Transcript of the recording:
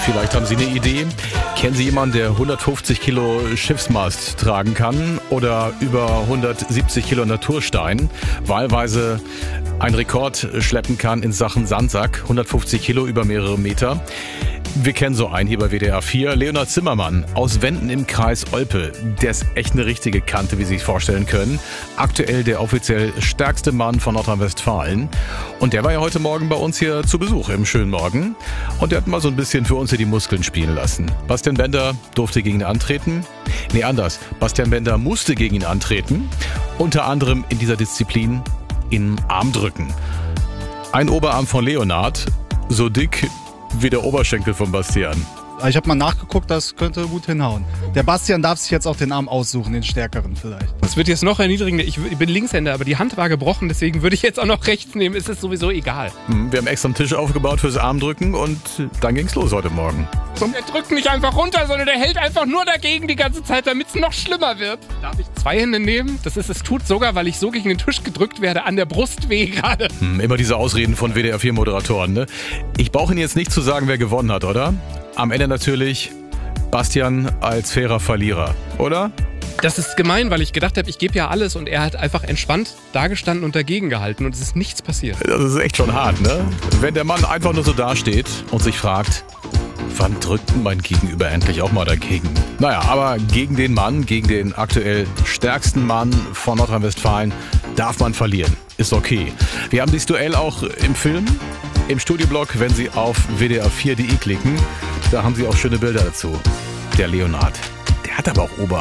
Vielleicht haben Sie eine Idee. Kennen Sie jemanden, der 150 Kilo Schiffsmast tragen kann oder über 170 Kilo Naturstein, wahlweise einen Rekord schleppen kann in Sachen Sandsack, 150 Kilo über mehrere Meter? Wir kennen so einen hier bei WDR 4, Leonhard Zimmermann aus Wenden im Kreis Olpe. Der ist echt eine richtige Kante, wie Sie sich vorstellen können. Aktuell der offiziell stärkste Mann von Nordrhein-Westfalen. Und der war ja heute Morgen bei uns hier zu Besuch im schönen Morgen. Und der hat mal so ein bisschen für uns hier die Muskeln spielen lassen. Bastian Bender durfte gegen ihn antreten. Nee, anders. Bastian Bender musste gegen ihn antreten. Unter anderem in dieser Disziplin in Armdrücken. Ein Oberarm von Leonhard, so dick wie der Oberschenkel von Bastian. Ich habe mal nachgeguckt, das könnte gut hinhauen. Der Bastian darf sich jetzt auch den Arm aussuchen, den stärkeren vielleicht. Das wird jetzt noch erniedrigender. Ich bin Linkshänder, aber die Hand war gebrochen, deswegen würde ich jetzt auch noch rechts nehmen. Es ist sowieso egal. Wir haben extra einen Tisch aufgebaut fürs Armdrücken und dann ging's los heute Morgen. Der drückt nicht einfach runter, sondern der hält einfach nur dagegen die ganze Zeit, damit es noch schlimmer wird. Darf ich 2 Hände nehmen? Es tut sogar, weil ich so gegen den Tisch gedrückt werde, an der Brust weh gerade. Immer diese Ausreden von WDR 4 Moderatoren, ne? Ich brauche Ihnen jetzt nicht zu sagen, wer gewonnen hat, oder? Am Ende natürlich Bastian als fairer Verlierer, oder? Das ist gemein, weil ich gedacht habe, ich gebe ja alles und er hat einfach entspannt dagestanden und dagegen gehalten und es ist nichts passiert. Das ist echt schon hart, ne? Wenn der Mann einfach nur so dasteht und sich fragt, wann drückt denn mein Gegenüber endlich auch mal dagegen? Naja, aber gegen den Mann, gegen den aktuell stärksten Mann von Nordrhein-Westfalen darf man verlieren. Ist okay. Wir haben dieses Duell auch im Film, im Studioblog, wenn Sie auf WDR4.de klicken. Da haben Sie auch schöne Bilder dazu. Der Leonhard, der hat aber auch Oberarm.